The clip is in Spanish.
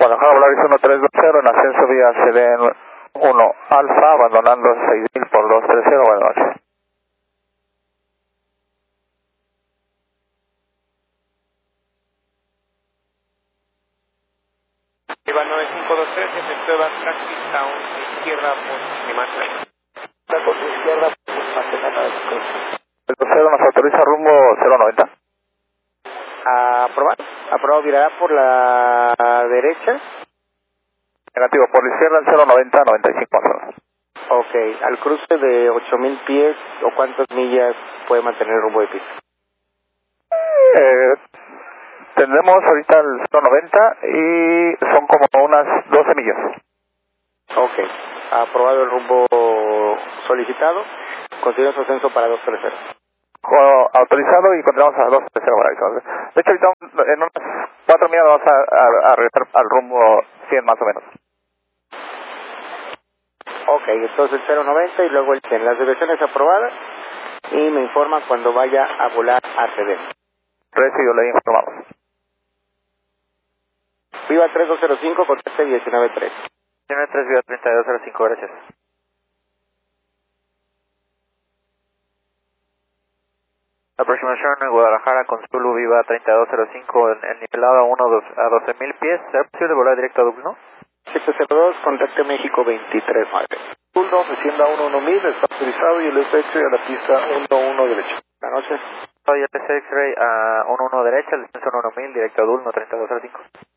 Guadalajara, Volaris 1320, en ascenso vía CDN 1 Alfa, abandonando 6000 por 230, buenas noches. Viva 9523, efectúa taxi down izquierda por Cinemática. Por su izquierda, El crucero nos autoriza rumbo 090. Aprobado. Aprobado, virará por la derecha. Negativo, por la izquierda el 090, 95 más o menos. Ok, al cruce de 8000 pies, ¿o cuántas millas puede mantener el rumbo de pista? Tendremos ahorita el 090 y son como unas 12 millas. Ok, aprobado el rumbo solicitado. Continúa su ascenso para 230. Autorizado y continuamos a 230 horas. De hecho, ahorita en unas 4 millas vamos a regresar al rumbo 100 más o menos. Ok, entonces el 090 y luego el 100. Las direcciones aprobadas y me informa cuando vaya a volar a CD. Recibido, le informamos. Viva 3205, conteste 193. 193, Viva 3205, gracias. Aproximación en Guadalajara con Zulu Viva 3205 en nivelado a 12.000 pies. ¿Será posible volar directo a Dublín? 702, contacte México 239. Tuldo, descienda 11000, está autorizado y el FX a la pista 11 derecha. Buenas noches. Soy el X-Ray a 11 derecha, el descenso 1000, directo a Dulno 3205.